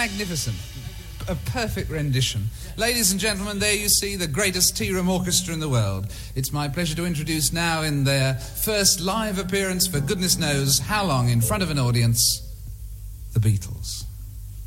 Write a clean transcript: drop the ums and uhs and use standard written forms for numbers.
magnificent. A perfect rendition. Ladies and gentlemen, there you see the greatest tea room orchestra in the world. It's my pleasure to introduce now, in their first live appearance for goodness knows how long in front of an audience, the Beatles.